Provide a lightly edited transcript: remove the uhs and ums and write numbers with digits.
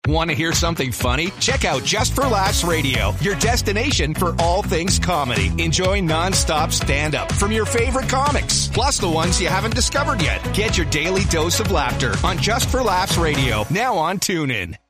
Want to hear something funny? Check out Just for Laughs Radio, your destination for all things comedy. Enjoy nonstop stand-up from your favorite comics, plus the ones you haven't discovered yet. Get your daily dose of laughter on Just for Laughs Radio, now on TuneIn.